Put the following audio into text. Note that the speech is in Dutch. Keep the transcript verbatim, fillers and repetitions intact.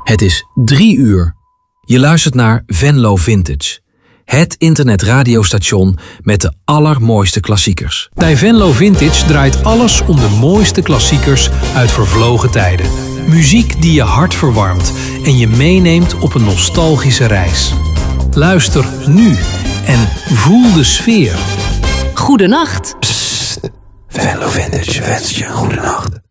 Het is drie uur. Je luistert naar Venlo Vintage. Het internetradiostation met de allermooiste klassiekers. Bij Venlo Vintage draait alles om de mooiste klassiekers uit vervlogen tijden. Muziek die je hart verwarmt en je meeneemt op een nostalgische reis. Luister nu en voel de sfeer. Goedenacht. Psst, Venlo Vintage wenst je een goede nacht.